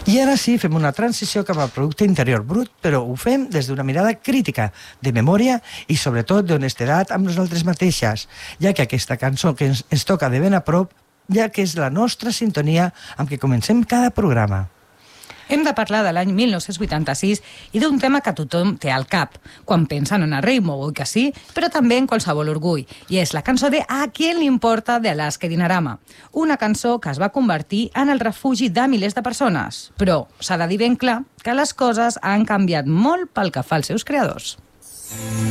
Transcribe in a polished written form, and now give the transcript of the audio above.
I ara sí, fem una transició cap al producte interior brut, però ho fem des d'una mirada crítica, de memòria i sobretot d'honestedat amb nosaltres mateixes, ja que aquesta cançó que ens toca de ben a prop, ja que és la nostra sintonia amb què comencem cada programa. Hem de parlar de l'any 1986 i d'un tema que tothom té al cap, quan pensa en una Rainbow, oi que sí? Però també en qualsevol orgull, i és la cançó de A quién le importa de Alaska i Dinarama, una cançó que es va convertir en el refugi de milers de persones. Però s'ha de dir ben clar que les coses han canviat molt pel que fa als seus creadors.